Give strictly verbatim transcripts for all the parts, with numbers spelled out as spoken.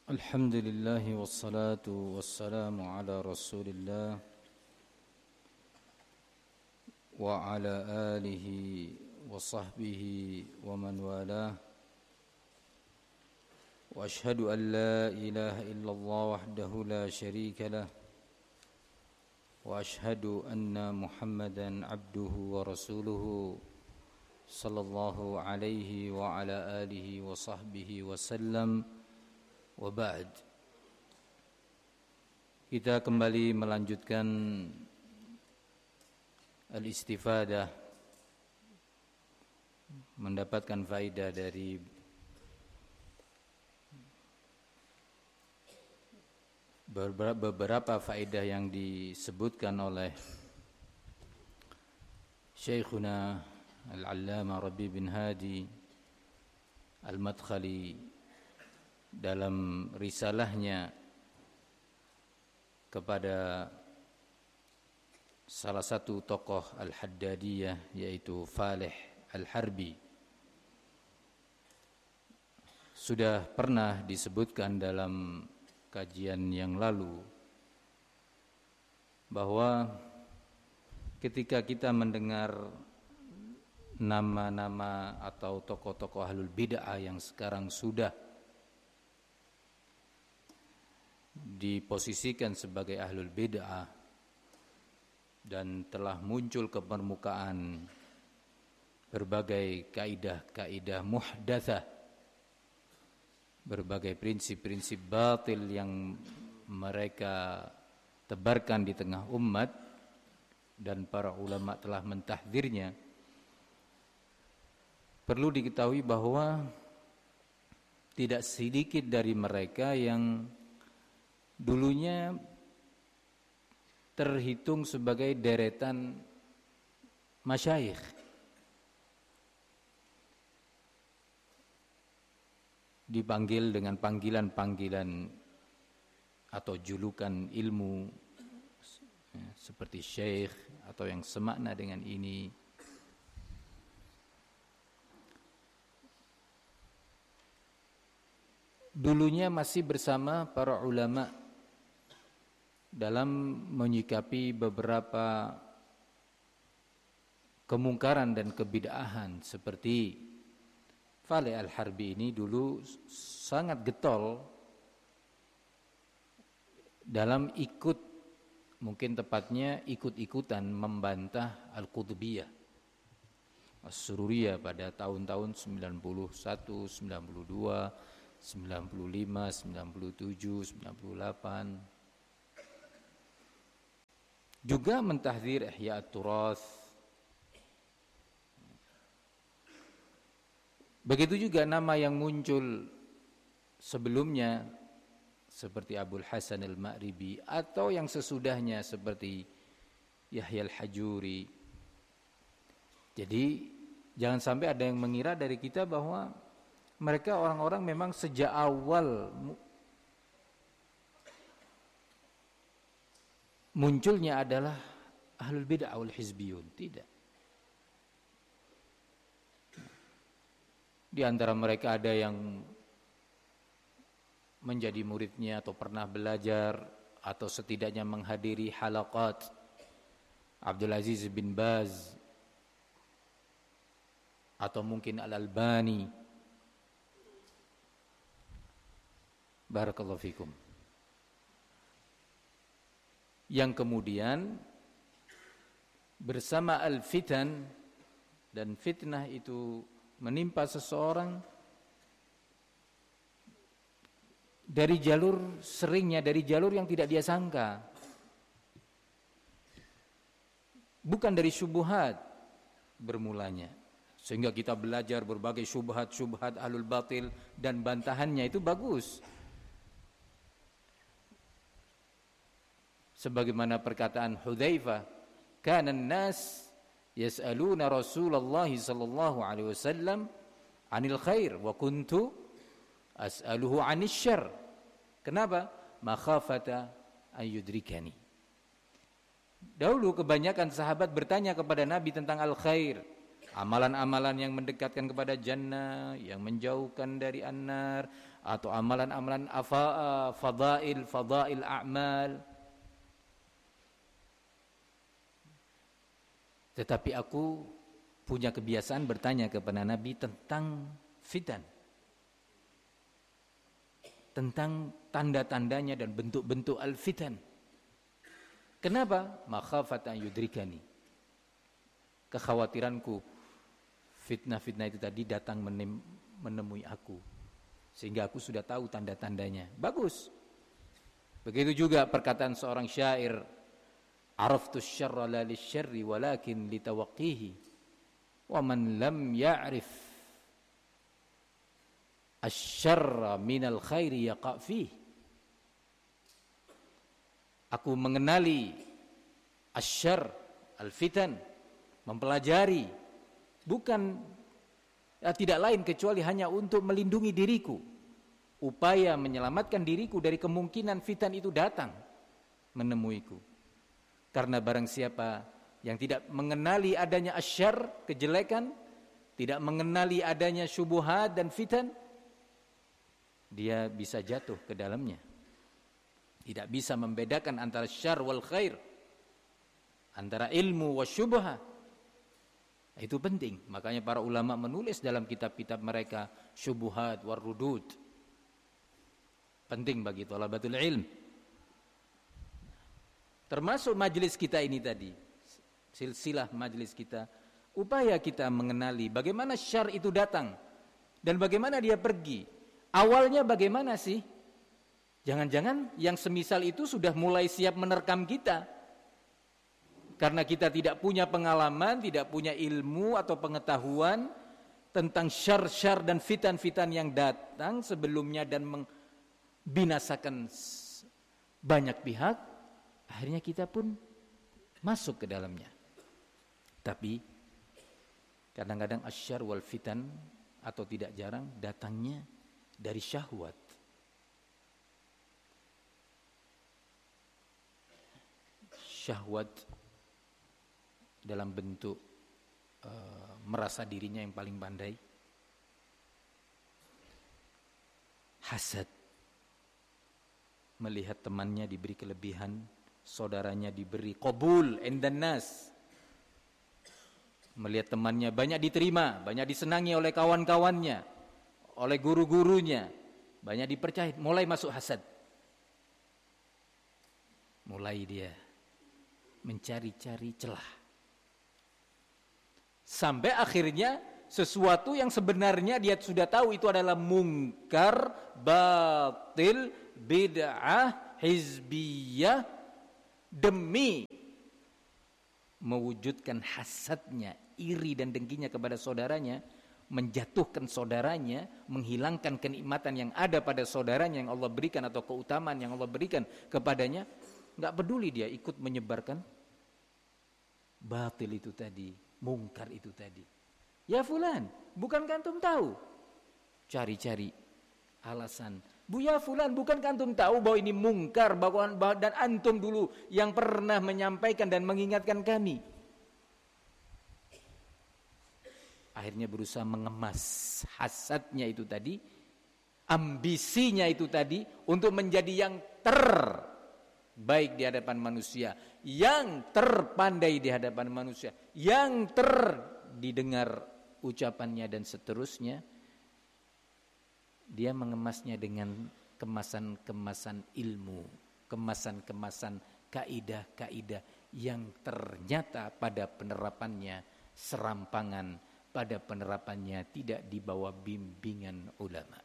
Alhamdulillah wassalatu wassalamu ala Rasulillah wa ala alihi wa sahbihi wa man walah. Wa ashhadu an la ilaha illallah wahdahu la sharika lah wa ashhadu anna Muhammadan abduhu wa rasuluhu sallallahu alaihi wa ala alihi wa sahbihi wa sallam. Wa ba'd. Kita kembali melanjutkan al-istifadah, mendapatkan faedah dari beberapa faedah yang disebutkan oleh Syekhuna Al-Allamah Rabi bin Hadi Al-Madkhali dalam risalahnya kepada salah satu tokoh Al-Haddadiyah, yaitu Falih Al-Harbi. Sudah pernah disebutkan dalam kajian yang lalu bahwa ketika kita mendengar nama-nama atau tokoh-tokoh ahlul bid'ah yang sekarang sudah diposisikan sebagai ahlul bid'ah dan telah muncul ke permukaan berbagai kaidah-kaidah muhdatsah, berbagai prinsip-prinsip batil yang mereka tebarkan di tengah umat, dan para ulama telah mentahdzirnya. Perlu diketahui bahwa tidak sedikit dari mereka yang dulunya terhitung sebagai deretan masyayikh, dipanggil dengan panggilan-panggilan atau julukan ilmu seperti syekh atau yang semakna dengan ini. Dulunya masih bersama para ulama dalam menyikapi beberapa kemungkaran dan kebid'ahan. Seperti Falih Al-Harbi ini dulu sangat getol dalam ikut, mungkin tepatnya ikut-ikutan membantah Al-Qutbiyah, As-Sururiyah pada tahun-tahun sembilan puluh satu, sembilan puluh dua, sembilan puluh lima, sembilan puluh tujuh, sembilan puluh delapan. Juga mentahdzir Ihya at-Turath. Begitu juga nama yang muncul sebelumnya seperti Abul Hasan Al-Ma'ribi atau yang sesudahnya seperti Yahya Al-Hajuri. Jadi jangan sampai ada yang mengira dari kita bahwa mereka orang-orang memang sejak awal munculnya adalah ahlul bid'ah wal hizbiyun. Tidak. Di antara mereka ada yang menjadi muridnya atau pernah belajar atau setidaknya menghadiri halaqat Abdul Aziz bin Baz atau mungkin Al-Albani. Barakallahu fikum. Yang kemudian bersama al-fitan, dan fitnah itu menimpa seseorang dari jalur, seringnya dari jalur yang tidak dia sangka, bukan dari syubhat bermulanya, sehingga kita belajar berbagai syubhat-syubhat ahlul batil dan bantahannya itu bagus. Sebagaimana perkataan Hudzaifah, kana an-nas yas'aluna Rasulullah sallallahu alaihi wasallam 'anil khair wa kuntu as'aluhu 'anil syarr. Kenapa? Makhafata an yudrikani. Dahulu kebanyakan sahabat bertanya kepada Nabi tentang al-khair, amalan-amalan yang mendekatkan kepada jannah, yang menjauhkan dari annar, atau amalan-amalan afa, fadail, fadail a'mal. Tetapi aku punya kebiasaan bertanya kepada Nabi tentang fitan, tentang tanda-tandanya dan bentuk-bentuk al-fitan. Kenapa? Makhafatan yudrikani. Kekhawatiranku fitnah-fitnah itu tadi datang menemui aku, sehingga aku sudah tahu tanda-tandanya. Bagus. Begitu juga perkataan seorang syair, araftu syarra la lisyarri walakin litawaqqihi wa man lam ya'rif asyarra minal khairi yaqa' fih. Aku mengenali asyar, al-fitan, mempelajari, bukan ya, tidak lain kecuali hanya untuk melindungi diriku, upaya menyelamatkan diriku dari kemungkinan fitan itu datang menemuiku. Karena barang siapa yang tidak mengenali adanya asyar, kejelekan, tidak mengenali adanya syubuhat dan fitan, dia bisa jatuh ke dalamnya. Tidak bisa membedakan antara syar wal khair, antara ilmu wa syubha. Itu penting. Makanya para ulama menulis dalam kitab-kitab mereka syubuhat war rudud. Penting bagi thalabatul ilm. Termasuk majelis kita ini tadi, silsilah majelis kita, upaya kita mengenali bagaimana syar itu datang dan bagaimana dia pergi. Awalnya bagaimana sih? Jangan-jangan yang semisal itu sudah mulai siap menerkam kita. Karena kita tidak punya pengalaman, tidak punya ilmu atau pengetahuan tentang syar-syar dan fitan-fitan yang datang sebelumnya dan membinasakan banyak pihak, akhirnya kita pun masuk ke dalamnya. Tapi kadang-kadang asyar wal fitan atau tidak jarang datangnya dari syahwat. Syahwat dalam bentuk uh, merasa dirinya yang paling pandai, hasad, melihat temannya diberi kelebihan, saudaranya diberi qabul indan nas, melihat temannya banyak diterima, banyak disenangi oleh kawan-kawannya, oleh guru-gurunya, banyak dipercaya, mulai masuk hasad. Mulai dia mencari-cari celah. Sampai akhirnya sesuatu yang sebenarnya dia sudah tahu itu adalah mungkar, batil, bid'ah, hizbiyah, demi mewujudkan hasadnya, iri dan dengkinya kepada saudaranya, menjatuhkan saudaranya, menghilangkan kenikmatan yang ada pada saudaranya yang Allah berikan atau keutamaan yang Allah berikan kepadanya, enggak peduli dia ikut menyebarkan batil itu tadi, mungkar itu tadi. Ya fulan, bukankah antum tahu? Cari-cari alasan. Bu ya fulan, bukankah antum tahu bahwa ini mungkar, bahwa dan antum dulu yang pernah menyampaikan dan mengingatkan kami. Akhirnya berusaha mengemas hasadnya itu tadi, ambisinya itu tadi untuk menjadi yang terbaik di hadapan manusia, yang terpandai di hadapan manusia, yang terdidengar ucapannya dan seterusnya. Dia mengemasnya dengan kemasan-kemasan ilmu, kemasan-kemasan kaidah-kaidah yang ternyata pada penerapannya serampangan, pada penerapannya tidak di bawah bimbingan ulama.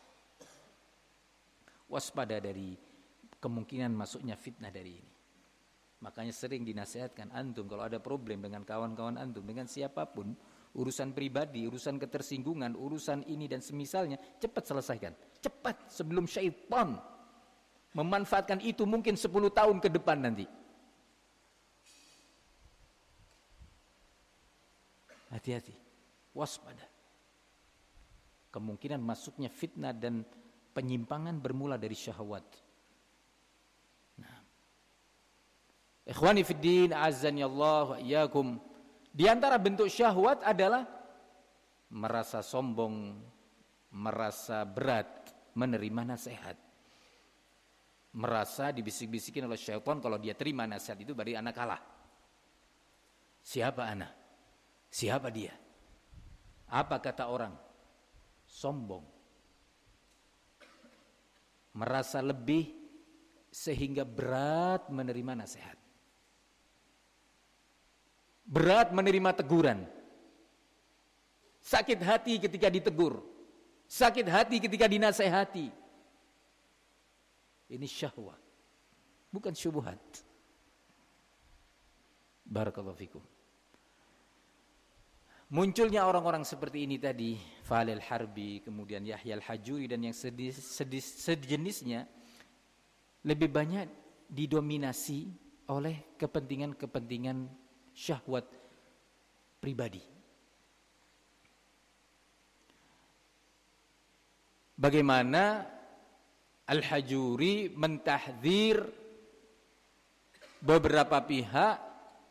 Waspada dari kemungkinan masuknya fitnah dari ini. Makanya sering dinasihatkan antum kalau ada problem dengan kawan-kawan antum, dengan siapapun, urusan pribadi, urusan ketersinggungan, urusan ini dan semisalnya, cepat selesaikan. Cepat sebelum syaitan memanfaatkan itu mungkin sepuluh tahun ke depan nanti. Hati-hati, waspada. Kemungkinan masuknya fitnah dan penyimpangan bermula dari syahwat. Nah, ikhwani fiddin, azzani Allah wa iyyakum. Di antara bentuk syahwat adalah merasa sombong, merasa berat menerima nasihat. Merasa dibisik-bisikin oleh syaitan kalau dia terima nasihat itu berarti anak kalah. Siapa anak? Siapa dia? Apa kata orang? Sombong. Merasa lebih sehingga berat menerima nasihat. Berat menerima teguran. Sakit hati ketika ditegur. Sakit hati ketika dinasehati. Ini syahwat, bukan syubhat. Barakallahu fikum. Munculnya orang-orang seperti ini tadi, Falil Harbi, kemudian Yahya Al-Hajuri dan yang sedis, sedis, sejenisnya lebih banyak didominasi oleh kepentingan-kepentingan syahwat pribadi. Bagaimana Al-Hajuri mentahdzir beberapa pihak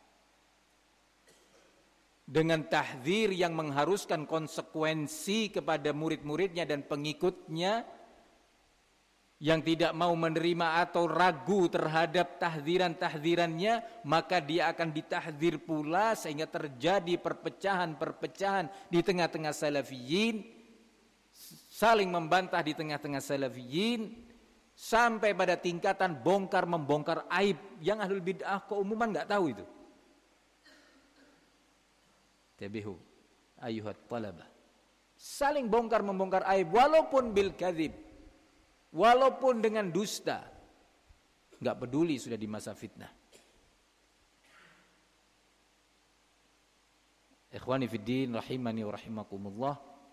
dengan tahdzir yang mengharuskan konsekuensi kepada murid-muridnya dan pengikutnya yang tidak mau menerima atau ragu terhadap tahdziran-tahdzirannya, maka dia akan ditahdzir pula sehingga terjadi perpecahan-perpecahan di tengah-tengah salafiyin, saling membantah di tengah-tengah salafiyin, sampai pada tingkatan bongkar membongkar aib yang ahlul bid'ah keumuman nggak tahu itu. Tabihu ayuhat talabah, saling bongkar membongkar aib walaupun bil kadzib, walaupun dengan dusta, nggak peduli sudah di masa fitnah. Ikhwani fiddin rahimani wa rahimakumullah.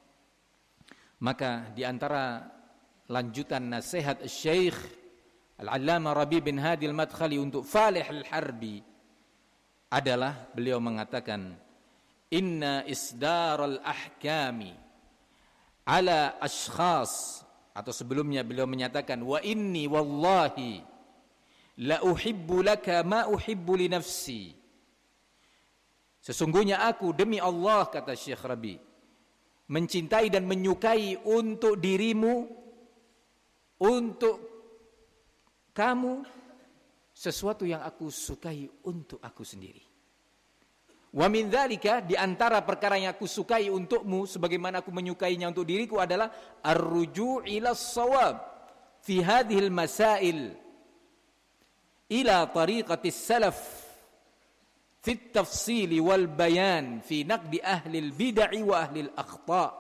Maka di antara lanjutan nasihat Syekh Al-Allamah Rabi bin Hadi Al-Madkhali untuk Falih Al-Harbi adalah beliau mengatakan, inna isdaral ahkami ala ashkhas, atau sebelumnya beliau menyatakan, wa inni wallahi la uhibbu laka ma uhibbu li nafsi, sesungguhnya aku demi Allah, kata Syekh Rabi, mencintai dan menyukai untuk dirimu, untuk kamu, sesuatu yang aku sukai untuk aku sendiri. Wa min dzalika, di antara perkara yang aku sukai untukmu sebagaimana aku menyukainya untuk diriku adalah ar-ruju' ila as-shawab fi hadhihi al-masail ila tariqati as-salaf fi at-tafsil wal bayan fi naqdi ahli al-bid'ah wa ahli al-akhta',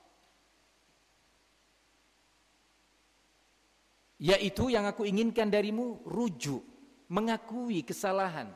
yaitu yang aku inginkan darimu rujuk, mengakui kesalahan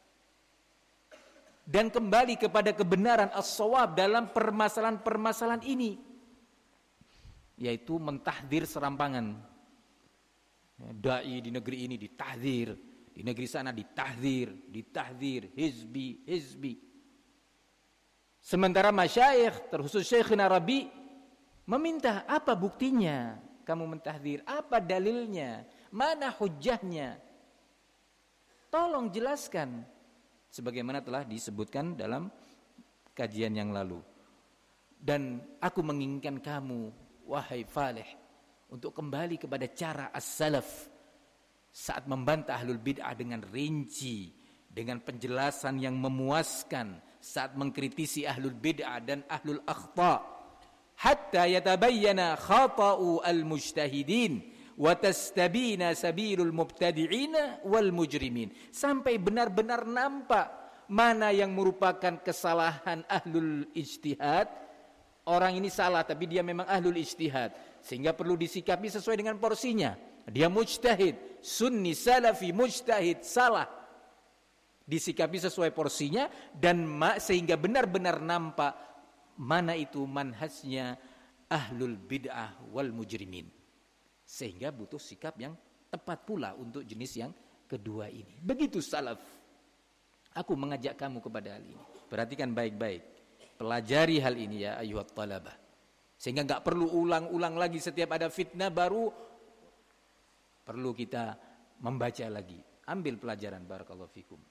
dan kembali kepada kebenaran as-shawab dalam permasalahan-permasalahan ini, yaitu mentahdzir serampangan. Dai di negeri ini ditahdzir, di negeri sana ditahdzir, ditahdzir, hizbi, hizbi. Sementara masyayikh, terkhusus Syekhina Rabi, meminta, apa buktinya kamu mentahdzir? Apa dalilnya? Mana hujjahnya? Tolong jelaskan. Sebagaimana telah disebutkan dalam kajian yang lalu. Dan aku menginginkan kamu, wahai Falih, untuk kembali kepada cara as-salaf saat membantah ahlul bid'ah dengan rinci, dengan penjelasan yang memuaskan, saat mengkritisi ahlul bid'ah dan ahlul akhta', hatta yatabayyana khata'u al-mujtahidin wa tastabina sabilul mubtadi'ina wal mujrimin, sampai benar-benar nampak mana yang merupakan kesalahan ahlul ijtihad. Orang ini salah tapi dia memang ahlul ijtihad, sehingga perlu disikapi sesuai dengan porsinya. Dia mujtahid, sunni salafi mujtahid, salah, disikapi sesuai porsinya, dan sehingga benar-benar nampak mana itu manhajnya ahlul bid'ah wal mujrimin, sehingga butuh sikap yang tepat pula untuk jenis yang kedua ini. Begitu salaf. Aku mengajak kamu kepada hal ini. Perhatikan baik-baik, pelajari hal ini ya ayuhat talabah, sehingga enggak perlu ulang-ulang lagi setiap ada fitnah baru perlu kita membaca lagi. Ambil pelajaran, barakallahu fikum.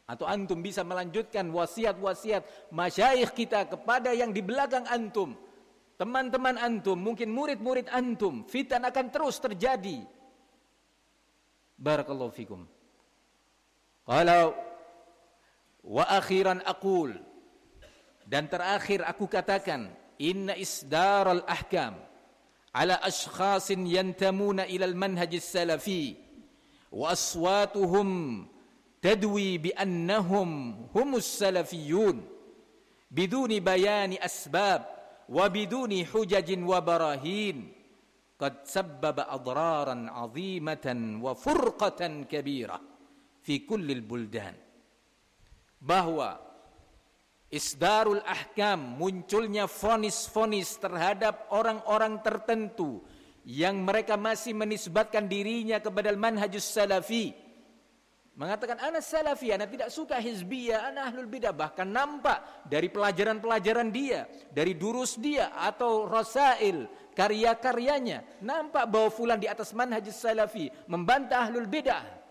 atau antum bisa melanjutkan wasiat-wasiat masyayikh kita kepada yang di belakang antum, teman-teman antum, mungkin murid-murid antum, fitan akan terus terjadi. Barakallahu fikum. Qala wa akhiran aqul, dan terakhir aku katakan, inna isdaral ahkam ala ashkhasin yantamuna ila al-manhaj as-salafi wa aswatuhum tadwi bi annahum humus salafiyun biduni bayani asbab wa biduni hujajin wa barahin qad sabbaba adraran azimatan wa furqatan kabira fi kulli al-buldan. Bahwa isdarul ahkam, munculnya fonis-fonis terhadap orang-orang tertentu yang mereka masih menisbatkan dirinya kepada manhajus salafi, mengatakan ana salafi, ana tidak suka hizbiyah, ana ahlul bidah. Bahkan nampak dari pelajaran-pelajaran dia, dari durus dia atau rasail, karya-karyanya, nampak bahwa fulan di atas manhajus salafi, membantah ahlul bidah.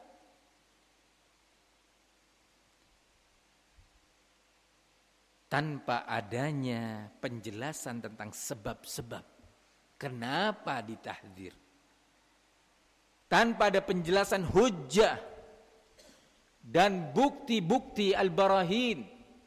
Tanpa adanya penjelasan tentang sebab-sebab kenapa ditahdzir, tanpa ada penjelasan hujjah dan bukti-bukti al-barahin,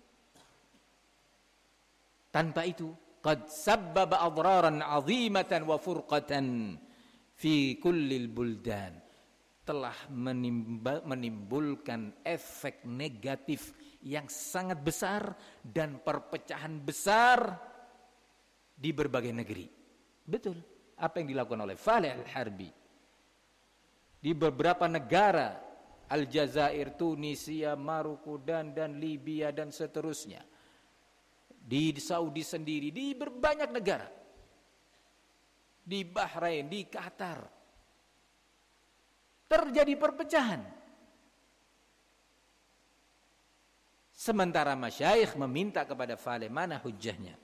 tanpa itu qad sabbaba adraran azimatan wa furqatan fi kullil buldan, telah menimbulkan efek negatif yang sangat besar dan perpecahan besar di berbagai negeri. Betul apa yang dilakukan oleh Faleh Al-Harbi di beberapa negara, Aljazair, Tunisia, Maroko dan dan Libya dan seterusnya, di Saudi sendiri, di berbanyak negara, di Bahrain, di Qatar, terjadi perpecahan. Sementara masyayikh meminta kepada Faleh, mana hujjahnya?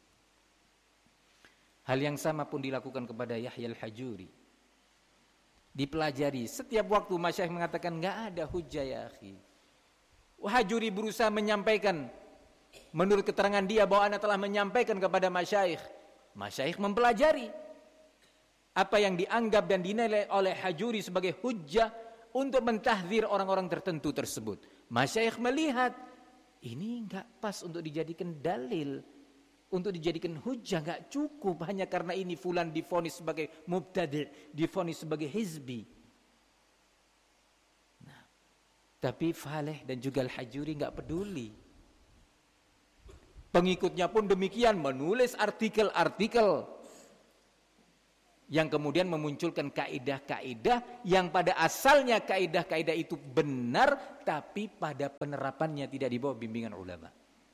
Hal yang sama pun dilakukan kepada Yahya Al-Hajuri. Dipelajari, setiap waktu masyayikh mengatakan enggak ada hujjah ya akhi. Hajuri berusaha menyampaikan menurut keterangan dia bahwa ana telah menyampaikan kepada masyayikh. Masyayikh mempelajari apa yang dianggap dan dinilai oleh Hajuri sebagai hujjah untuk mentahdzir orang-orang tertentu tersebut. Masyayikh melihat ini enggak pas untuk dijadikan dalil, untuk dijadikan hujjah, enggak cukup hanya karena ini fulan divonis sebagai mubtadi', divonis sebagai hizbi. Nah, tapi Faleh dan juga Al-Hajuri enggak peduli. Pengikutnya pun demikian, menulis artikel-artikel yang kemudian memunculkan kaidah-kaidah yang pada asalnya kaidah-kaidah itu benar, tapi pada penerapannya tidak di bawah bimbingan ulama.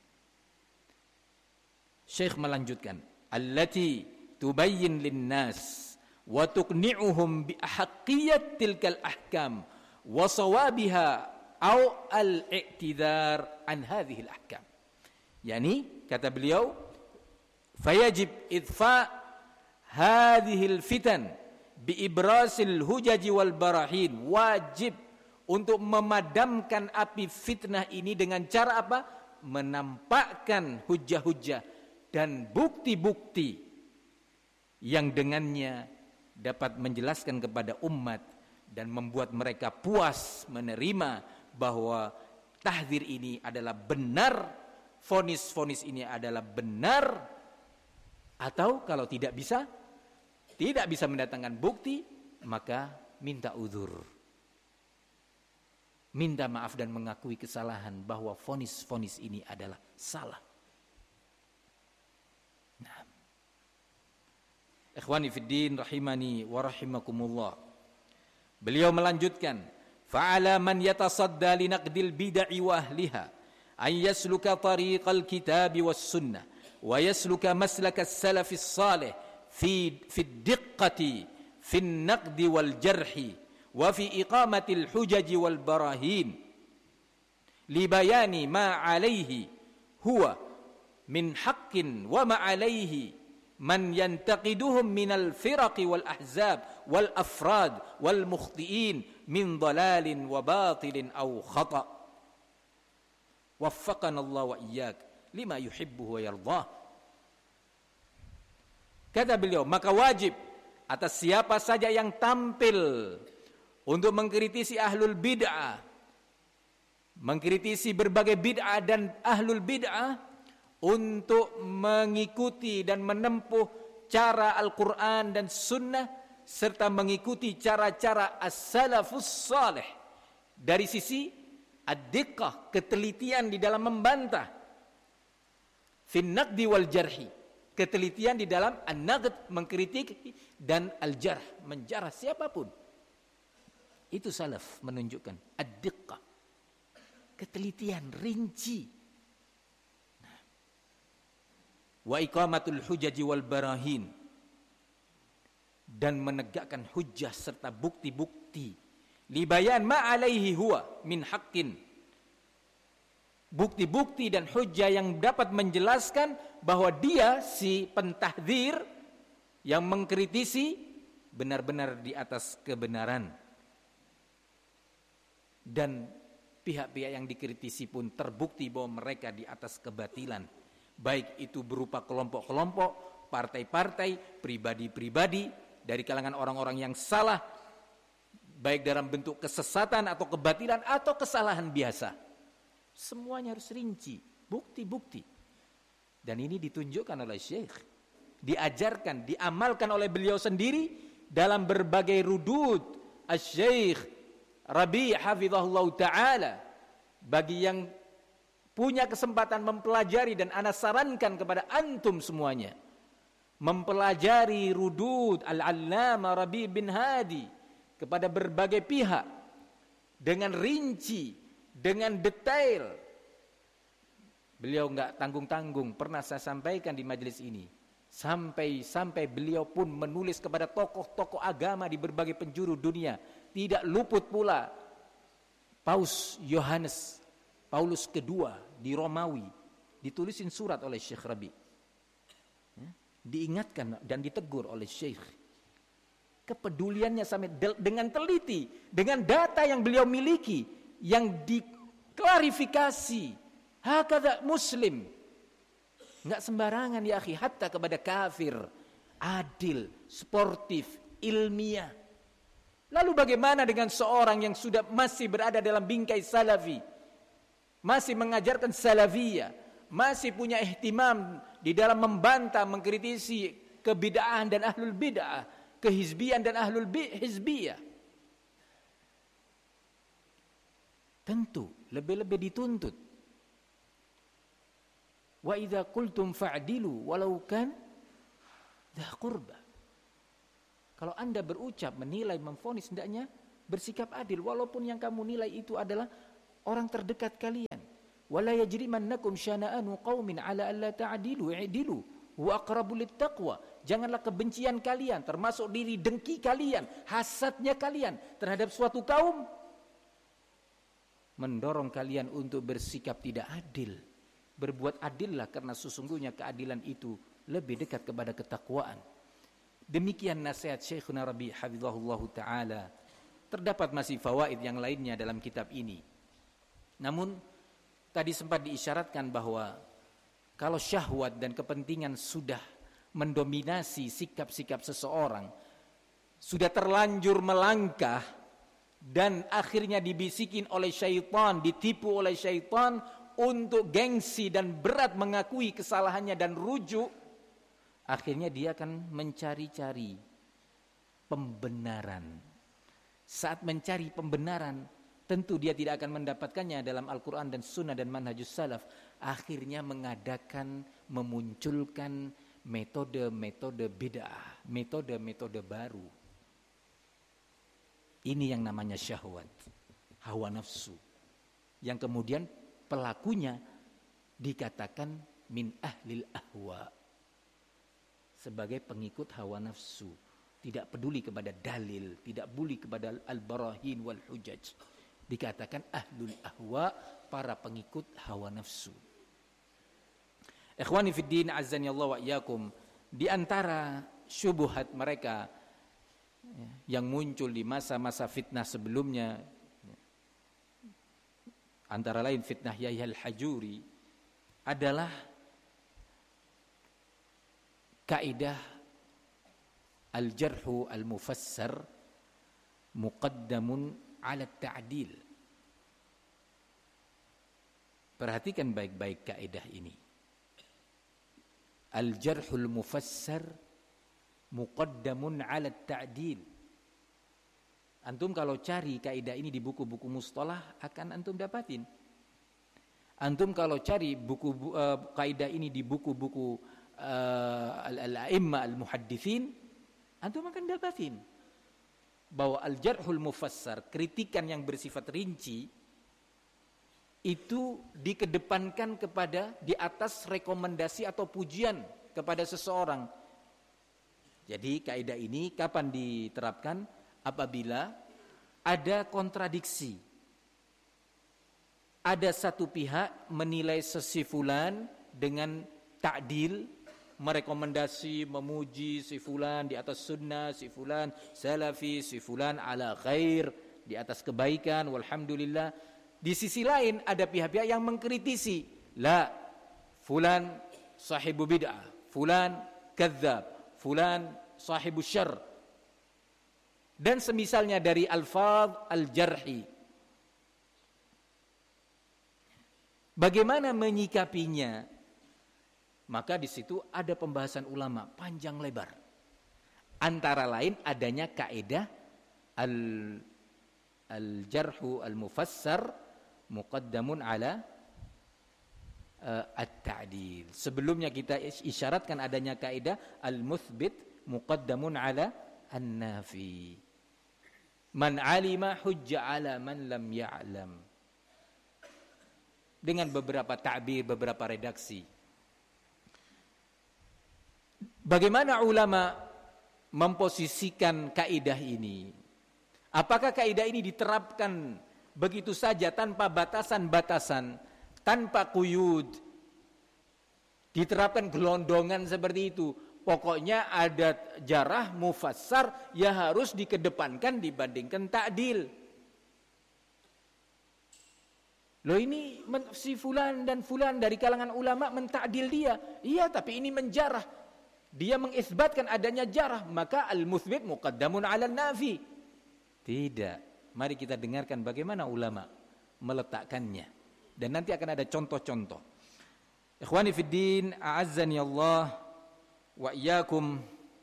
Syekh melanjutkan, allati tubayyin linnas wa tuqni'uhum bi ahaqqiyyat tilkal ahkam wa sawabiha au al-i'tidhar an hadhihi al-ahkam. Yani kata beliau, fayajib idfa' hadhil fitan biibrasil hujaji wal barahin, wajib untuk memadamkan api fitnah ini dengan cara apa? Menampakkan hujah-hujah dan bukti-bukti yang dengannya dapat menjelaskan kepada umat dan membuat mereka puas menerima bahwa tahdzir ini adalah benar, vonis-vonis ini adalah benar. Atau kalau tidak bisa, tidak bisa mendatangkan bukti, maka minta uzur, minta maaf dan mengakui kesalahan bahwa vonis-vonis ini adalah salah. Nah, ikhwani fiddin rahimani wa rahimakumullah. Beliau melanjutkan, fa'ala man yatasadda linaqdil bid'i wa ahliha ay yasluka tariqal kitabi was sunnah wa yasluka maslaka as-salaf as-salih fi fi ad-diqqati fi an-naqd wal jarh wa fi iqamati al-hujaj wal barahin li bayani ma alayhi huwa min haqqin wa ma alayhi man yantaqiduhum min al-firaq wal ahzab wal afrad wal mukhti'in min dalalin wa batilin aw khata'. Waffaqana Allah wa iyyak lima yuhibbu wa yardah. Kata beliau, maka wajib atas siapa saja yang tampil untuk mengkritisi ahlul bid'ah, mengkritisi berbagai bid'ah dan ahlul bid'ah, untuk mengikuti dan menempuh cara Al-Quran dan Sunnah serta mengikuti cara-cara as-salafus salih dari sisi ad-diqqah, ketelitian di dalam membantah, fin naqdi wal jarhi, ketelitian di dalam an-naqd, mengkritik, dan al-jarh, menjarah siapapun. Itu salaf menunjukkan ad-diqqah, ketelitian, rinci. Wa iqamatul hujaji wal barahin, dan menegakkan hujjah serta bukti-bukti, libayan ma alaihi huwa min haqqin, bukti-bukti dan hujjah yang dapat menjelaskan bahwa dia si pentahdzir yang mengkritisi benar-benar di atas kebenaran, dan pihak-pihak yang dikritisi pun terbukti bahwa mereka di atas kebatilan, baik itu berupa kelompok-kelompok, partai-partai, pribadi-pribadi dari kalangan orang-orang yang salah, baik dalam bentuk kesesatan atau kebatilan atau kesalahan biasa. Semuanya harus rinci, bukti-bukti. Dan ini ditunjukkan oleh Syekh, diajarkan, diamalkan oleh beliau sendiri dalam berbagai rudud Asy-Syaikh Rabi' hafizahullah ta'ala. Bagi yang punya kesempatan mempelajari, dan ana sarankan kepada antum semuanya mempelajari rudud Al-Allamah Rabi' bin Hadi kepada berbagai pihak dengan rinci, dengan detail. Beliau enggak tanggung-tanggung, pernah saya sampaikan di majelis ini, sampai sampai beliau pun menulis kepada tokoh-tokoh agama di berbagai penjuru dunia. Tidak luput pula Paus Yohanes Paulus kedua di Romawi, ditulisin surat oleh Syekh Rabi, ya, diingatkan dan ditegur oleh Syekh. Kepeduliannya sampai dengan teliti, dengan data yang beliau miliki, yang diklarifikasi. Hakadha muslim, nggak sembarangan ya akhi, hatta kepada kafir, adil, sportif, ilmiah. Lalu bagaimana dengan seorang yang sudah masih berada dalam bingkai salafi, masih mengajarkan salafiyah, masih punya ihtimam di dalam membantah, mengkritisi kebid'ahan dan ahlul bid'ah, kehizbian dan ahlul hizbiyah? Tentu lebih-lebih dituntut. Wa idza qultum fa'dilu walau kan dha qurba. Kalau Anda berucap, menilai, memvonis, hendaknya bersikap adil walaupun yang kamu nilai itu adalah orang terdekat kalian. Wala yajrimannakum syana'anu qaumin 'ala alla ta'dilu i'dilu wa aqrabu littaqwa. Janganlah kebencian kalian, termasuk diri dengki kalian, hasadnya kalian terhadap suatu kaum, mendorong kalian untuk bersikap tidak adil. Berbuat adillah, karena sesungguhnya keadilan itu lebih dekat kepada ketakwaan. Demikian nasihat Syekhuna Rabi' hafizahullahu ta'ala. Terdapat masih fawaid yang lainnya dalam kitab ini. Namun tadi sempat diisyaratkan bahwa kalau syahwat dan kepentingan sudah mendominasi sikap-sikap seseorang, sudah terlanjur melangkah dan akhirnya dibisikin oleh syaitan, ditipu oleh syaitan untuk gengsi dan berat mengakui kesalahannya dan rujuk, akhirnya dia akan mencari-cari pembenaran. Saat mencari pembenaran, tentu dia tidak akan mendapatkannya dalam Al-Quran dan Sunnah dan manhajus salaf. Akhirnya mengadakan, memunculkan metode-metode bid'ah, metode-metode baru. Ini yang namanya syahwat, hawa nafsu, yang kemudian pelakunya dikatakan min ahlil ahwa, sebagai pengikut hawa nafsu, tidak peduli kepada dalil, tidak peduli kepada al-barahin wal hujaj. Dikatakan ahlul ahwa, para pengikut hawa nafsu. Ikhwani fid din, azzani Allah wa iyyakum, di antara syubhat mereka yang muncul di masa-masa fitnah sebelumnya antara lain fitnah Yahya al-Hajuri adalah kaidah al-jarhu al-mufassar muqaddamun ala ta'dil. Perhatikan baik-baik kaidah ini. Al-jarhul mufassar muqaddamun ala ta'dil. Antum kalau cari kaidah ini di buku-buku mustalah akan antum dapatin. Antum kalau cari buku uh, kaidah ini di buku-buku uh, al-a'imma al-muhadditsin, antum akan dapatin bahwa al-jarhul mufassar, kritikan yang bersifat rinci, itu dikedepankan kepada di atas rekomendasi atau pujian kepada seseorang. Jadi kaidah ini kapan diterapkan? Apabila ada kontradiksi. Ada satu pihak menilai sesi fulan dengan ta'dil, merekomendasi, memuji si fulan di atas sunnah, si fulan salafi, si fulan ala khair, di atas kebaikan, walhamdulillah. Di sisi lain ada pihak-pihak yang mengkritisi, la, fulan sahibu bid'ah, fulan kadzab, fulan sahibu syarr, dan semisalnya dari alfaz al-jarhi. Bagaimana menyikapinya? Maka di situ ada pembahasan ulama panjang lebar. Antara lain adanya kaidah al al-jarhu al-mufassar muqaddamun ala uh, at-ta'dil. Sebelumnya kita isyaratkan adanya kaidah al-muthbit muqaddamun ala an-nafi. Man alima hujja ala man lam ya'lam. Dengan beberapa ta'bir, beberapa redaksi. Bagaimana ulama memposisikan kaidah ini? Apakah kaidah ini diterapkan begitu saja tanpa batasan-batasan, tanpa quyud? Diterapkan gelondongan seperti itu. Pokoknya ada jarah mufassar ya harus dikedepankan dibandingkan ta'dil. Loh ini si fulan dan fulan dari kalangan ulama mentakdil dia. Iya, tapi ini menjarah. Dia mengisbatkan adanya jarah, maka al-muthbit muqaddamun 'ala nafi. Tidak. Mari kita dengarkan bagaimana ulama meletakkannya. Dan nanti akan ada contoh-contoh. Ikhwani fid din, a'azzani Allah wa iyyakum.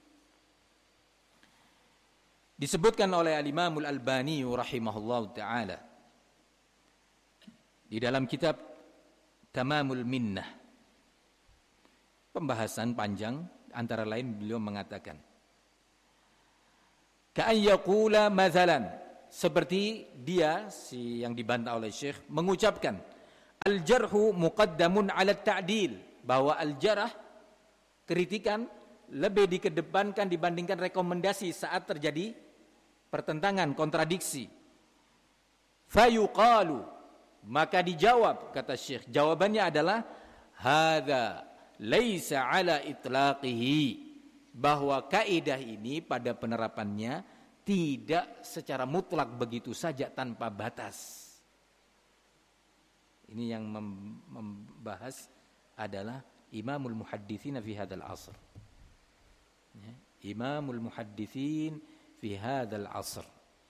Disebutkan oleh al-Imam al-Albani rahimahullahu taala di dalam kitab Tamamul Minnah, pembahasan panjang, antara lain beliau mengatakan ka'an yaqula mathalan, seperti dia si yang dibantah oleh Syekh mengucapkan al-jarhu muqaddamun 'ala ta'dil, bahwa al-jarh, kritikan, lebih dikedepankan dibandingkan rekomendasi saat terjadi pertentangan, kontradiksi. Fayuqalu, maka dijawab, kata Syekh, jawabannya adalah hadza laisa ala itlaqihi, bahwa kaidah ini pada penerapannya tidak secara mutlak begitu saja tanpa batas. Ini yang membahas adalah Imamul Muhadditsin fi hadzal asr. Ya, Imamul Muhadditsin fi hadzal asr.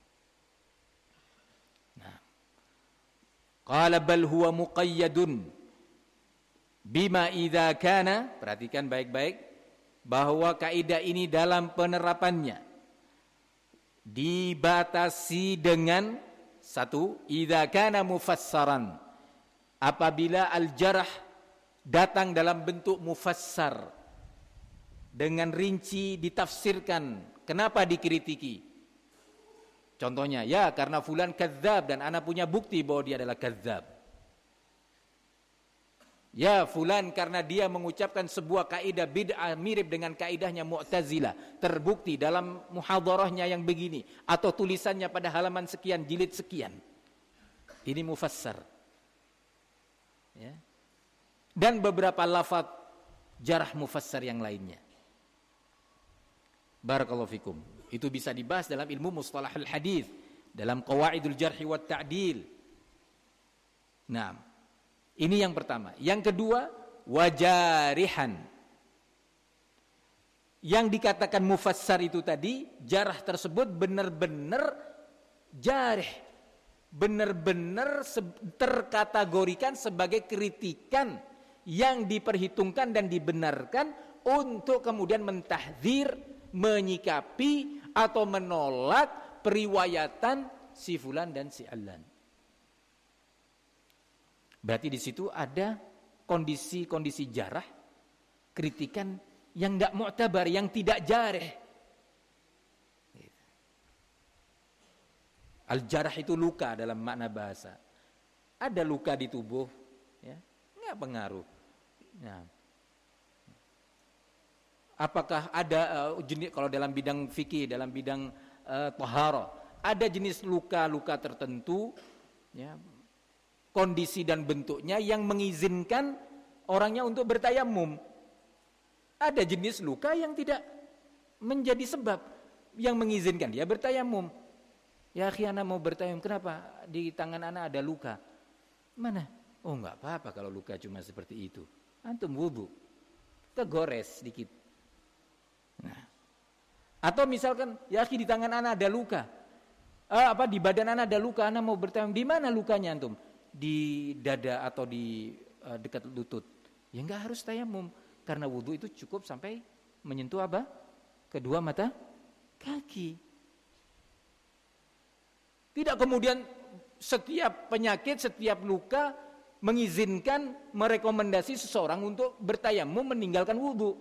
Nah, qala bal huwa muqayyadun bima idza kana, perhatikan baik-baik bahwa kaidah ini dalam penerapannya dibatasi dengan satu, idza kana mufassaran, apabila al-jarh datang dalam bentuk mufassar, dengan rinci ditafsirkan kenapa dikritiki. Contohnya, ya karena fulan kadzab dan ana punya bukti bahwa dia adalah kadzab. Ya fulan karena dia mengucapkan sebuah kaidah bid'ah mirip dengan kaidahnya Mu'tazilah, terbukti dalam muhadharahnya yang begini atau tulisannya pada halaman sekian, jilid sekian. Ini mufassar. Ya. Dan beberapa lafaz jarah mufassar yang lainnya. Barakallahu fikum. Itu bisa dibahas dalam ilmu mustalahul hadis, dalam qawaidul jarh wa ta'dil. Nah, ini yang pertama. Yang kedua, wajarihan. Yang dikatakan mufassar itu tadi, jarah tersebut benar-benar jarih, benar-benar terkategorikan sebagai kritikan yang diperhitungkan dan dibenarkan untuk kemudian mentahdzir, menyikapi atau menolak periwayatan si fulan dan si alan. Berarti di situ ada kondisi-kondisi jarah, kritikan yang tidak mu'tabar, yang tidak jarih. Al-jarah itu luka dalam makna bahasa. Ada luka di tubuh, ya, nggak pengaruh. Nah, apakah ada uh, jenis kalau dalam bidang fikih, dalam bidang uh, taharah, ada jenis luka-luka tertentu, ya, kondisi dan bentuknya yang mengizinkan orangnya untuk bertayamum. Ada jenis luka yang tidak menjadi sebab yang mengizinkan dia bertayamum. Ya akhi, ana mau bertayamum, kenapa? Di tangan ana ada luka. Mana? Oh enggak apa-apa kalau luka cuma seperti itu. Antum wudu, kegores sedikit. Nah. Atau misalkan, ya akhi, di tangan ana ada luka. Eh, apa di badan ana ada luka, ana mau bertayamum. Di mana lukanya antum? Di dada atau di uh, dekat lutut, ya enggak harus tayamum, karena wudu itu cukup sampai menyentuh apa? Kedua mata kaki. Tidak kemudian setiap penyakit, setiap luka mengizinkan, merekomendasi seseorang untuk bertayamum meninggalkan wudu.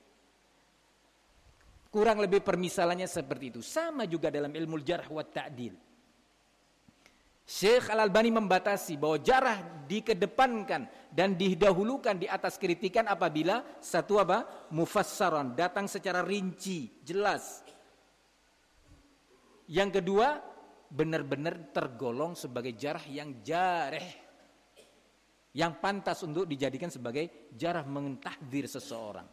Kurang lebih permisalannya seperti itu. Sama juga dalam ilmu jarh wa ta'dil. Syekh Al-Albani membatasi bahwa jarah dikedepankan dan didahulukan di atas kritikan apabila satu apa? Mufassaran, datang secara rinci, jelas. Yang kedua, benar-benar tergolong sebagai jarah yang jarih, yang pantas untuk dijadikan sebagai jarah mentahdzir seseorang.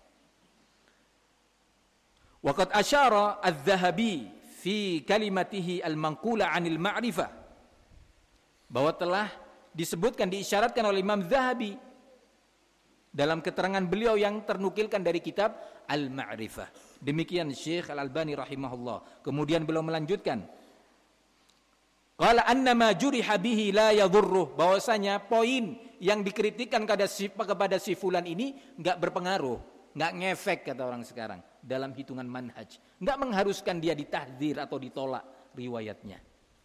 Waqad asyara adz-Dzahabi fi kalimatihi al-manqula 'anil ma'rifah, bahwa telah disebutkan, diisyaratkan oleh Imam Dzahabi dalam keterangan beliau yang ternukilkan dari kitab Al-Ma'rifah. Demikian Syekh Al-Albani rahimahullah. Kemudian beliau melanjutkan, qala annama juriha bihi la yadhurruh, bahwasanya poin yang dikritikkan kepada si, kepada si fulan ini enggak berpengaruh, enggak ngefek kata orang sekarang dalam hitungan manhaj, enggak mengharuskan dia ditahdzir atau ditolak riwayatnya.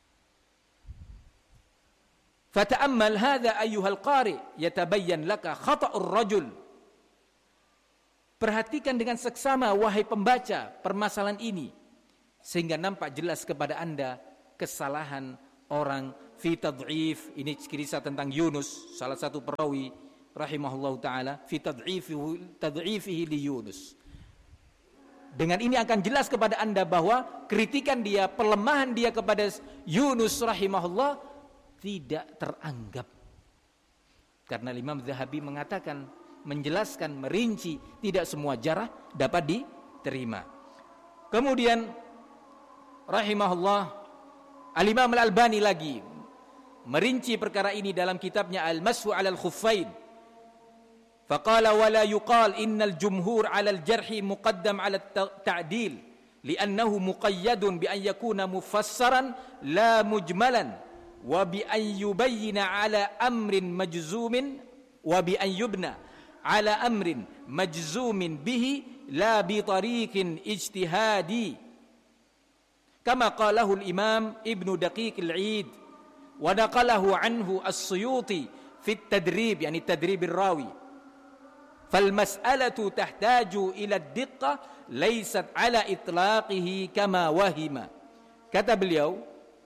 Fata'ammal hadza ayyuhal qari yatabayyan laka khata'ur rajul. Perhatikan dengan seksama wahai pembaca permasalahan ini, sehingga nampak jelas kepada Anda kesalahan orang fi tad'if. Ini kisah tentang Yunus, salah satu perawi rahimahullahu taala, fi tad'ifihi tad'ifihi li Yunus. Dengan ini akan jelas kepada Anda bahwa kritikan dia, pelemahan dia kepada Yunus rahimahullah tidak teranggap. Karena Imam Dzahabi mengatakan, menjelaskan, merinci, tidak semua jarah dapat diterima. Kemudian rahimahullah, Al-Imam Al-Albani lagi merinci perkara ini dalam kitabnya Al-Mashu 'alal Khuffain. Faqala wa la yuqal innal jumhur 'alal jarhi muqaddam 'ala at-ta'dil li'annahu muqayyadun bi an yakuna mufassaran la mujmalan wa bi an yubayyana 'ala amrin majzumin wa bi an yubna 'ala amrin majzumin bihi la bi tariqin ijtihadi kama qalahu al-imam Ibnu Daqiq al-'Id wa naqalahu anhu as-Suyuti fi at-tadrib, yani tadrib ar-rawi. Fal mas'alatu tahtaju ila ad-diqqah laysat 'ala itlaqihi kama wahima. Kata beliau,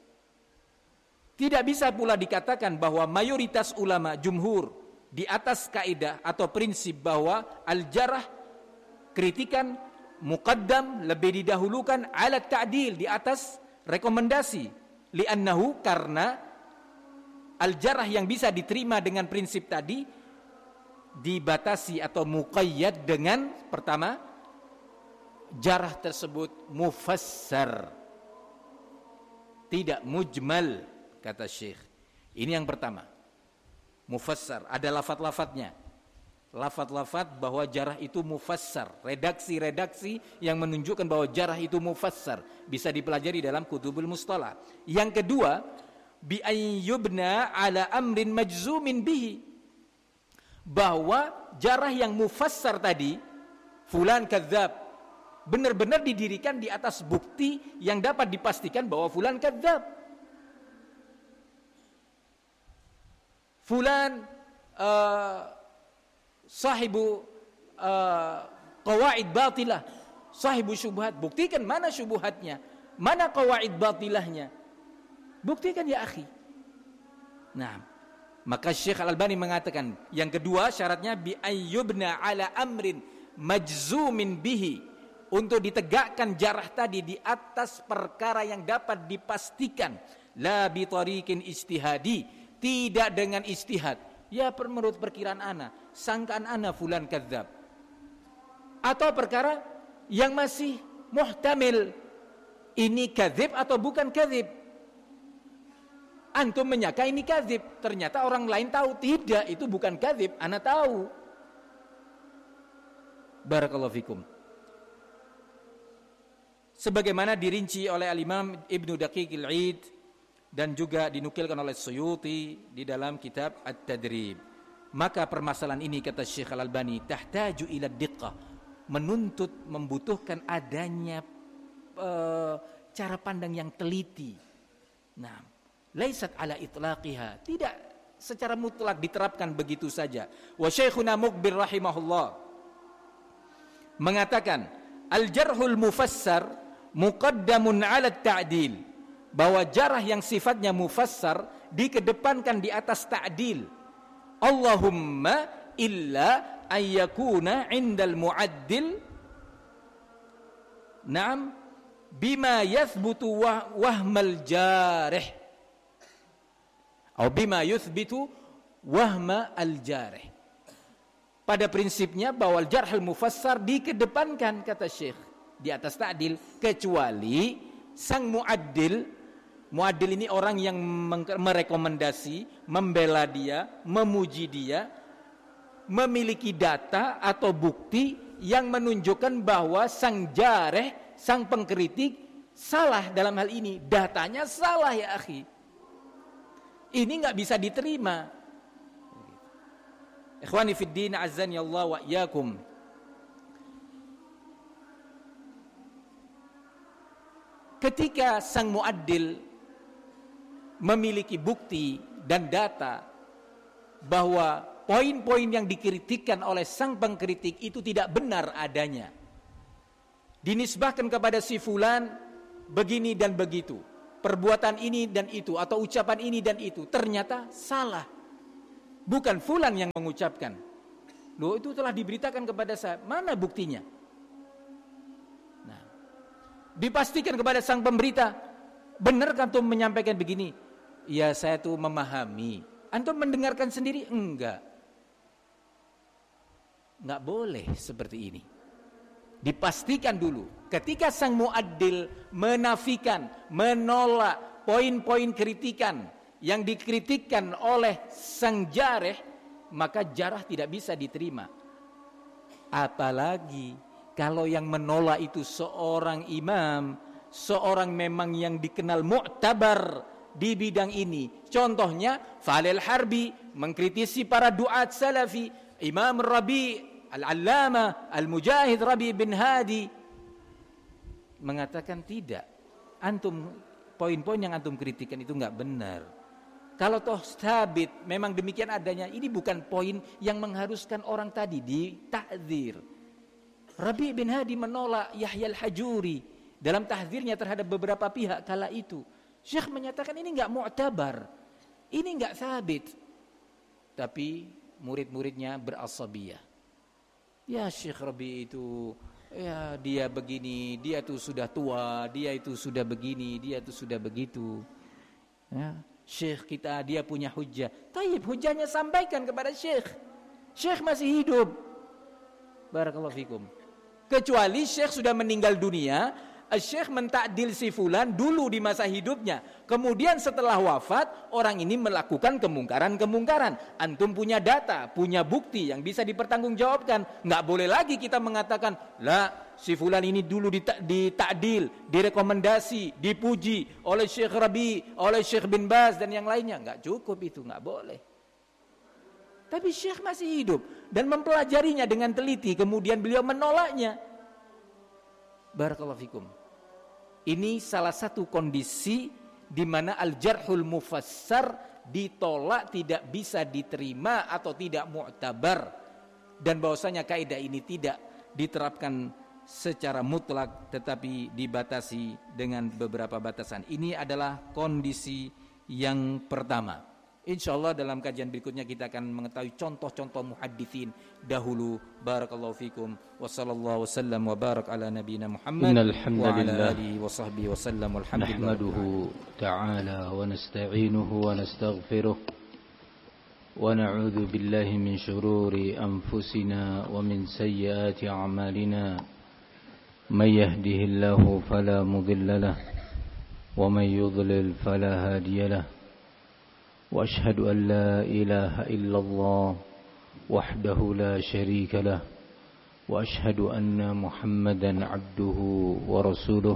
tidak bisa pula dikatakan bahwa mayoritas ulama jumhur di atas kaidah atau prinsip bahwa al-jarah, kritikan, muqaddam, lebih didahulukan ala ta'dil, di atas rekomendasi. Li'annahu, karena al-jarah yang bisa diterima dengan prinsip tadi dibatasi atau muqayyad dengan, pertama, jarah tersebut mufassar, tidak mujmal, kata Syekh. Ini yang pertama. mufassar, ada lafaz-lafaznya. Lafaz-lafaz bahwa jarah itu mufassar, redaksi-redaksi yang menunjukkan bahwa jarah itu mufassar, bisa dipelajari dalam kutubul mustalah. Yang kedua, bi ayyubna ala amrin majzumin bihi, bahwa jarah yang mufassar tadi, fulan kadzab, benar-benar didirikan di atas bukti yang dapat dipastikan bahwa fulan kadzab. Fulan uh, sahibu uh, qawaid batilah, sahibu syubhat, buktikan mana syubhatnya, mana qawaid batilahnya, buktikan ya akhi. Nah, maka Syekh Al-Albani mengatakan yang kedua syaratnya bi ayyubna ala amrin majzumin bihi, untuk ditegakkan jarah tadi di atas perkara yang dapat dipastikan, la bi tariqin ijtihadi, tidak dengan ijtihad. Ya menurut perkiraan ana, sangkaan ana fulan kadzab. Atau perkara yang masih muhtamil, ini kadzib atau bukan kadzib. Antum menyangka ini kadzib, ternyata orang lain tahu tidak, itu bukan kadzib, ana tahu. Barakallahu fikum. Sebagaimana dirinci oleh Al-Imam Ibnu Daqiqil Id dan juga dinukilkan oleh Suyuti di dalam kitab At-Tadrib. Maka permasalahan ini, kata Syekh Al-Albani, tahtaju ila diqqah, menuntut, membutuhkan adanya uh, cara pandang yang teliti. Nah, laisat ala itlaqiha, tidak secara mutlak diterapkan begitu saja. Wa Syekhuna Muqbil rahimahullah mengatakan, al-jarhul mufassar muqaddamun ala ta'dil, bahwa jarah yang sifatnya mufassar dikedepankan di atas ta'dil. Allahumma illa ayyakuna indal mu'addil na'am bima yathbutu wah, wahmal jarih atau bima yuthbitu wahma al-jarih. Pada prinsipnya bahwa al-jarh al-mufassar dikedepankan, kata Syekh, di atas ta'dil, kecuali sang mu'addil. Mu'addil ini orang yang merekomendasi, membela dia, memuji dia, memiliki data atau bukti yang menunjukkan bahwa sang jareh, sang pengkritik salah dalam hal ini. Datanya salah ya akhi. Ini nggak bisa diterima. Ikhwani fid din, azzani Allah wa iyyakum. Ketika sang mu'addil memiliki bukti dan data bahwa poin-poin yang dikritikkan oleh sang pengkritik itu tidak benar adanya, dinisbahkan kepada si fulan begini dan begitu, perbuatan ini dan itu, atau ucapan ini dan itu, ternyata salah, bukan fulan yang mengucapkan. Loh, itu telah diberitakan kepada saya, mana buktinya? Nah, dipastikan kepada sang pemberita, benar kan antum menyampaikan begini? Ya, saya tuh memahami. Antum mendengarkan sendiri? Enggak. Enggak boleh seperti ini. Dipastikan dulu. Ketika sang mu'addil menafikan, menolak poin-poin kritikan yang dikritikkan oleh sang jareh, maka jarah tidak bisa diterima. Apalagi kalau yang menolak itu seorang imam, seorang memang yang dikenal mu'tabar di bidang ini. Contohnya Falil Harbi mengkritisi para duat salafi, Imam Rabi Al-Allamah Al-Mujahid Rabi bin Hadi mengatakan tidak, antum poin-poin yang antum kritikan itu enggak benar. Kalau toh sabit memang demikian adanya, ini bukan poin yang mengharuskan orang tadi ditahdzir. Rabi bin Hadi menolak Yahya Al-Hajuri dalam tahdzirnya terhadap beberapa pihak kala itu. Syekh menyatakan ini enggak mu'tabar, ini enggak sabit. Tapi murid-muridnya berasabiyah. Ya Syekh Rabi itu, ya dia begini, dia itu sudah tua, dia itu sudah begini, dia itu sudah begitu. Ya, Syekh kita dia punya hujjah. Taib, hujjahnya sampaikan kepada Syekh. Syekh masih hidup. Barakallahu fikum. Kecuali Syekh sudah meninggal dunia, Syekh mentakdil si fulan dulu di masa hidupnya. Kemudian setelah wafat, orang ini melakukan kemungkaran-kemungkaran. Antum punya data, punya bukti yang bisa dipertanggungjawabkan. Nggak boleh lagi kita mengatakan, lah si fulan ini dulu ditakdil, direkomendasi, dipuji oleh Syekh Rabi, oleh Syekh bin Baz dan yang lainnya. Nggak cukup itu, nggak boleh. Tapi Syekh masih hidup dan mempelajarinya dengan teliti. Kemudian beliau menolaknya. Barakallahu fikum. Ini salah satu kondisi di mana al-jarhul mufassar ditolak, tidak bisa diterima atau tidak mu'tabar, dan bahwasanya kaidah ini tidak diterapkan secara mutlak tetapi dibatasi dengan beberapa batasan. Ini adalah kondisi yang pertama. Insyaallah dalam kajian berikutnya kita akan mengetahui contoh-contoh muhadditsin dahulu. Barakallahu fikum wa sallallahu wasallam wa barak ala nabiyyina Muhammad wa ala alihi wa sahbihi wasallam. Walhamdulillah nahmaduhu ta'ala wa nasta'inuhu wa nastaghfiruh wa na'udzu billahi min shururi anfusina wa min sayyiati a'malina. May yahdihillahu fala mudilla lahu wa may yudlil fala hadiya lahu. وأشهد أن لا إله إلا الله وحده لا شريك له وأشهد أن محمدا عبده ورسوله.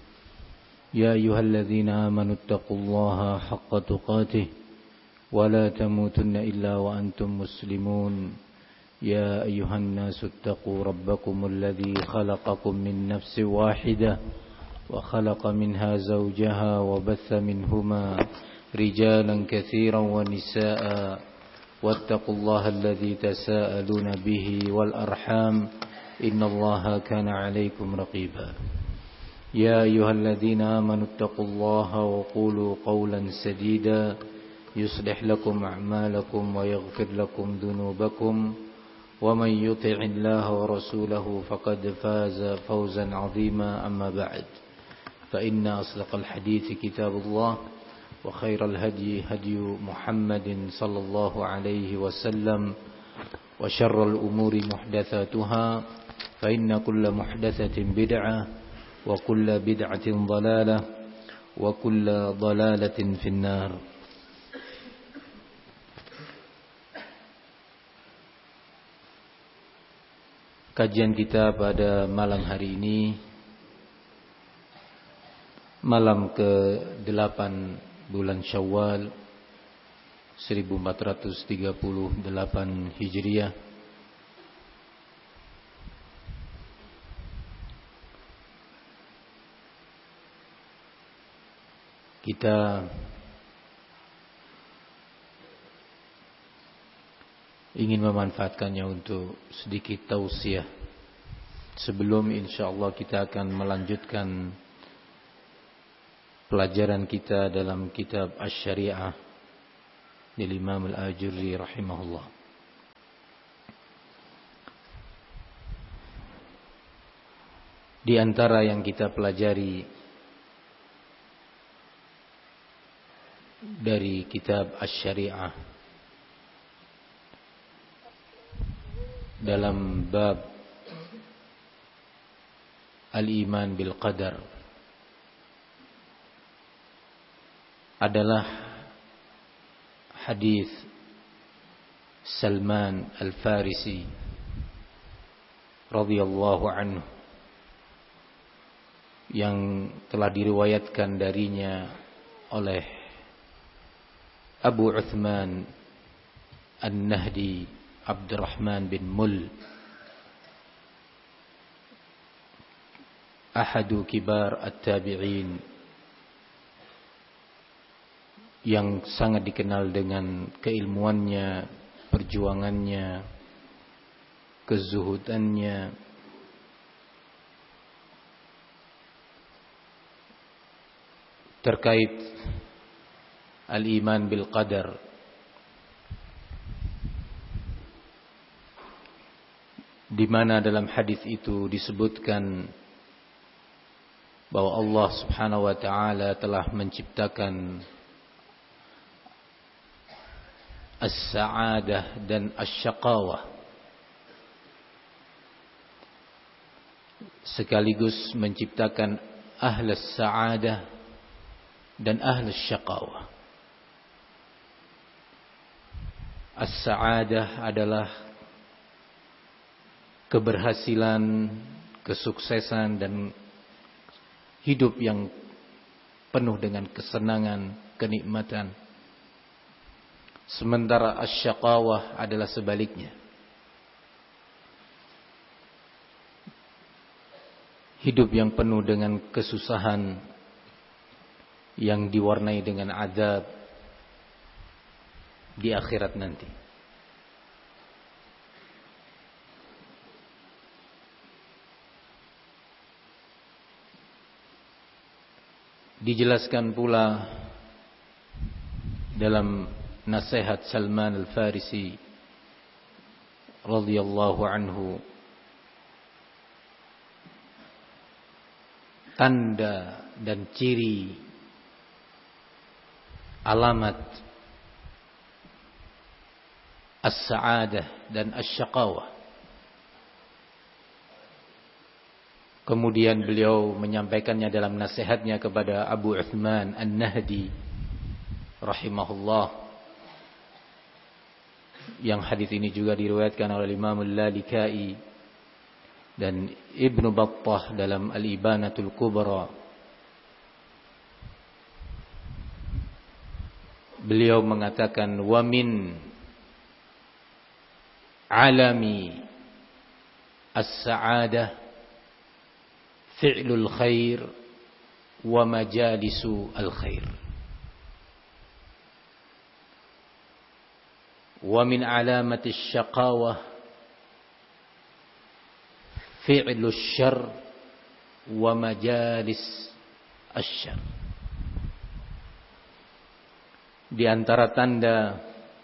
يا أيها الذين آمنوا اتقوا الله حق تقاته ولا تموتن إلا وأنتم مسلمون. يا أيها الناس اتقوا ربكم الذي خلقكم من نفس واحدة وخلق منها زوجها وبث منهما رجالا كثيرا ونساء واتقوا الله الذي تساءلون به والأرحام إن الله كان عليكم رقيبا. يا أيها الذين آمنوا اتقوا الله وقولوا قولا سديدا يصلح لكم أعمالكم ويغفر لكم ذنوبكم ومن يطع الله ورسوله فقد فاز فوزا عظيما. أما بعد فإن أصدق الحديث كتاب الله وخير الهدي هدي محمد صلى الله عليه وسلم وشر الأمور محدثاتها فإن كل محدثة بدعة وكل بدعة ضلالة وكل ضلالة في النار. Kajian kita pada malam hari ini, malam ke delapan bulan Syawal seribu empat ratus tiga puluh delapan Hijriah, kita ingin memanfaatkannya untuk sedikit tausiah sebelum insyaallah kita akan melanjutkan pelajaran kita dalam kitab Asy-Syari'ah dari Imam Al-Ajurri rahimahullah. Di antara yang kita pelajari dari kitab Asy-Syari'ah dalam bab Al-Iman bil Qadar adalah hadis Salman Al-Farisi radhiyallahu anhu yang telah diriwayatkan darinya oleh Abu Uthman An-Nahdi Abdurrahman bin Mul, ahadu kibar at-tabi'in, yang sangat dikenal dengan keilmuannya, perjuangannya, kezuhudannya, terkait al-iman bil qadar. Di mana dalam hadis itu disebutkan bahwa Allah Subhanahu wa taala telah menciptakan as-sa'adah dan asy-syaqawah, sekaligus menciptakan ahlus sa'adah dan ahlus syaqawah. As-sa'adah adalah keberhasilan, kesuksesan dan hidup yang penuh dengan kesenangan, kenikmatan. Sementara as-syaqawah adalah sebaliknya. Hidup yang penuh dengan kesusahan, yang diwarnai dengan azab di akhirat nanti. Dijelaskan pula dalam nasihat Salman Al-Farisi radhiyallahu anhu, tanda dan ciri alamat as-sa'adah dan asy-syaqawah. Kemudian beliau menyampaikannya dalam nasihatnya kepada Abu Uthman An-Nahdi rahimahullah, yang hadis ini juga diriwayatkan oleh Imam Al-Lalikai dan Ibnu Battah dalam Al-Ibanatul Kubra. Beliau mengatakan, wa min alami as-sa'adah fi'lul khair wa majalisu al-khair. Wa min alamati asy-syaqawah fi'lus syarr wa majalis asy-syarr. Di antara tanda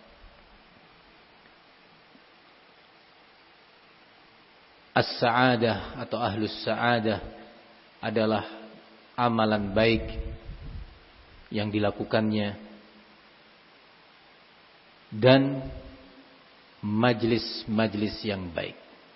as-sa'adah atau ahlus sa'adah adalah amalan baik yang dilakukannya dan majlis-majlis yang baik.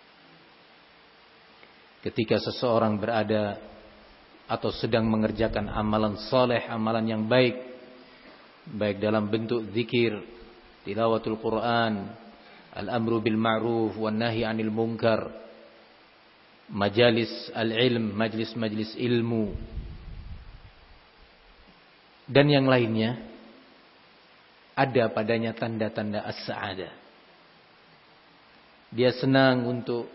Ketika seseorang berada atau sedang mengerjakan amalan saleh, amalan yang baik, baik dalam bentuk zikir, tilawatul Quran, al-amru bil ma'ruf wan nahi 'anil munkar, majalis al-ilm, majlis-majlis ilmu, dan yang lainnya, ada padanya tanda-tanda as-sa'adah. Dia senang untuk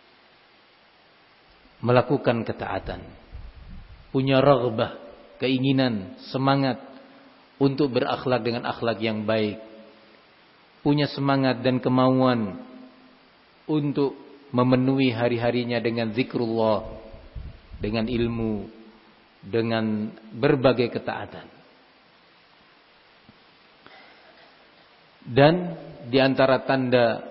melakukan ketaatan, punya raghbah, keinginan, semangat untuk berakhlak dengan akhlak yang baik, punya semangat dan kemauan untuk memenuhi hari-harinya dengan zikrullah, dengan ilmu, dengan berbagai ketaatan. Dan di antara tanda